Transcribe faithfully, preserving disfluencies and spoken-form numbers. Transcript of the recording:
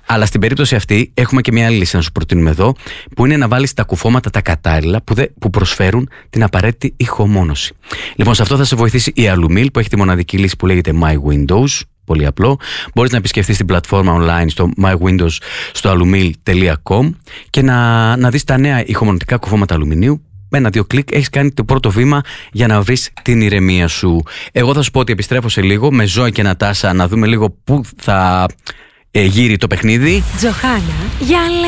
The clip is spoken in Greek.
Αλλά στην περίπτωση αυτή έχουμε και μια άλλη λύση να σου προτείνουμε εδώ, που είναι να βάλεις τα κουφώματα τα κατάλληλα που, δε, που προσφέρουν την απαραίτητη ηχομόνωση. Λοιπόν, σε αυτό θα σε βοηθήσει η Alumil, που έχει τη μοναδική λύση που λέγεται My Windows. Πολύ απλό. Μπορείς να επισκεφτείς την πλατφόρμα online στο My Windows στο alumil τελεία com και να, να δεις τα νέα ηχομονωτικά κουφώματα αλουμινίου. Με ένα-δύο κλικ έχεις κάνει το πρώτο βήμα για να βρεις την ηρεμία σου. Εγώ θα σου πω ότι επιστρέφω σε λίγο με Ζώη και Νατάσα να δούμε λίγο πού θα ε, γύρει το παιχνίδι. Τζοχάνα, για